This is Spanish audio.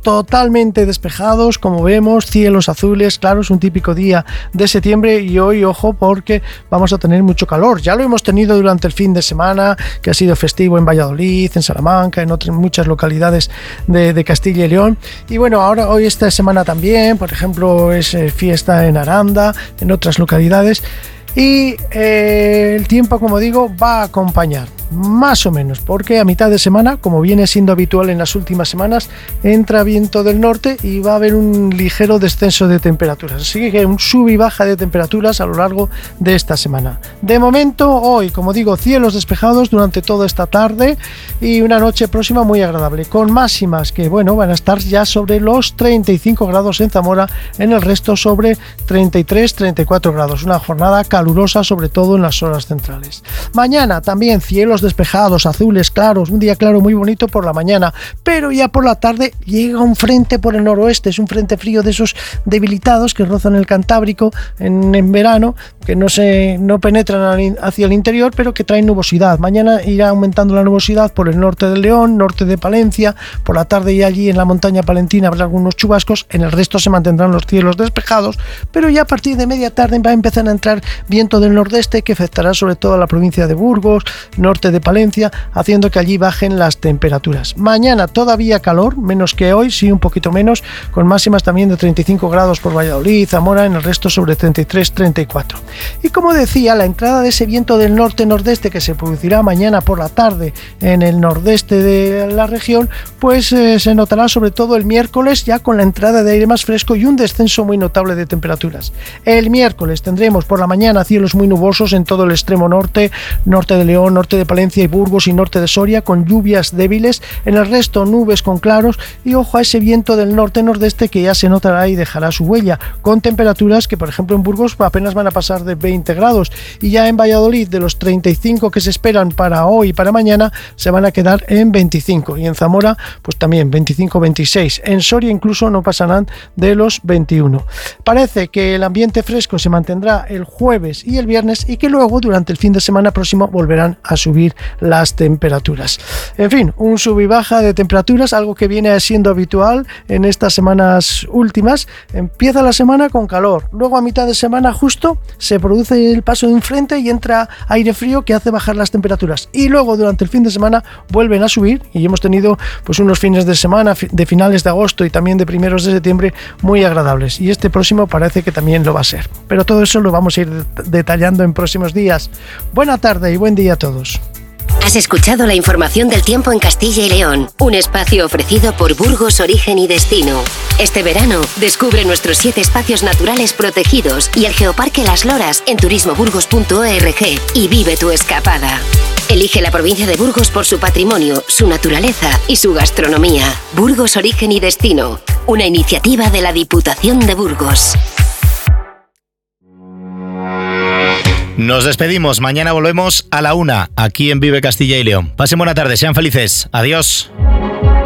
totalmente despejados, como vemos, cielos azules, claros, un típico día de septiembre. Y hoy, ojo, porque vamos a tener mucho calor. Ya lo hemos tenido durante el fin de semana, que ha sido festivo en Valladolid, en Salamanca, en muchas localidades de Castilla y León. Y bueno, hoy esta semana también, por ejemplo, es fiesta en Aranda, en otras localidades. Y el tiempo, como digo, va a acompañar más o menos, porque a mitad de semana, como viene siendo habitual en las últimas semanas, entra viento del norte y va a haber un ligero descenso de temperaturas, así que un sub y baja de temperaturas a lo largo de esta semana. De momento, hoy, como digo, cielos despejados durante toda esta tarde y una noche próxima muy agradable, con máximas que, bueno, van a estar ya sobre los 35 grados en Zamora, en el resto sobre 33-34 grados, una jornada calurosa, sobre todo en las horas centrales. Mañana también cielos despejados, azules, claros, un día claro muy bonito por la mañana, pero ya por la tarde llega un frente por el noroeste, es un frente frío de esos debilitados que rozan el Cantábrico en verano, que no penetran hacia el interior, pero que traen nubosidad. Mañana irá aumentando la nubosidad por el norte del León, norte de Palencia, por la tarde y allí en la montaña palentina habrá algunos chubascos, en el resto se mantendrán los cielos despejados, pero ya a partir de media tarde va a empezar a entrar viento del nordeste que afectará sobre todo a la provincia de Burgos, norte de Palencia, haciendo que allí bajen las temperaturas. Mañana todavía calor, menos que hoy, sí un poquito menos, con máximas también de 35 grados por Valladolid, Zamora, en el resto sobre 33-34. Y como decía, la entrada de ese viento del norte-nordeste que se producirá mañana por la tarde en el nordeste de la región, pues se notará sobre todo el miércoles, ya con la entrada de aire más fresco y un descenso muy notable de temperaturas. El miércoles tendremos por la mañana cielos muy nubosos en todo el extremo norte, norte de León, norte de Palencia y Burgos y norte de Soria, con lluvias débiles, en el resto nubes con claros y ojo a ese viento del norte-nordeste que ya se notará y dejará su huella, con temperaturas que por ejemplo en Burgos apenas van a pasar de 20 grados y ya en Valladolid de los 35 que se esperan para hoy y para mañana se van a quedar en 25 y en Zamora pues también 25-26, en Soria incluso no pasarán de los 21. Parece que el ambiente fresco se mantendrá el jueves y el viernes y que luego durante el fin de semana próximo volverán a subir las temperaturas. En fin, un sub y baja de temperaturas, algo que viene siendo habitual en estas semanas últimas. Empieza la semana con calor, luego a mitad de semana justo se produce el paso de un frente y entra aire frío que hace bajar las temperaturas y luego durante el fin de semana vuelven a subir y hemos tenido pues unos fines de semana de finales de agosto y también de primeros de septiembre muy agradables y este próximo parece que también lo va a ser, pero todo eso lo vamos a ir detallando en próximos días. Buena tarde y buen día a todos. Has escuchado la información del tiempo en Castilla y León, un espacio ofrecido por Burgos Origen y Destino. Este verano, descubre nuestros 7 espacios naturales protegidos y el Geoparque Las Loras en turismoburgos.org y vive tu escapada. Elige la provincia de Burgos por su patrimonio, su naturaleza y su gastronomía. Burgos Origen y Destino, una iniciativa de la Diputación de Burgos. Nos despedimos, mañana volvemos a la 1 aquí en Vive Castilla y León. Pasen buena tarde, sean felices. Adiós.